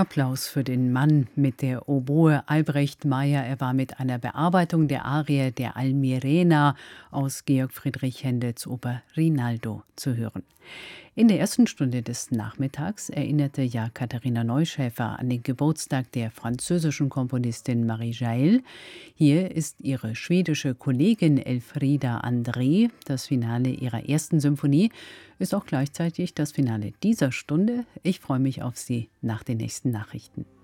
Applaus für den Mann mit der Oboe Albrecht Meyer. Er war mit einer Bearbeitung der Arie der Almirena aus Georg Friedrich Händels Oper Rinaldo zu hören. In der ersten Stunde des Nachmittags erinnerte ja Katharina Neuschäfer an den Geburtstag der französischen Komponistin Marie Jaell. Hier ist ihre schwedische Kollegin Elfriede André. Das Finale ihrer ersten Symphonie ist auch gleichzeitig das Finale dieser Stunde. Ich freue mich auf Sie nach den nächsten Nachrichten.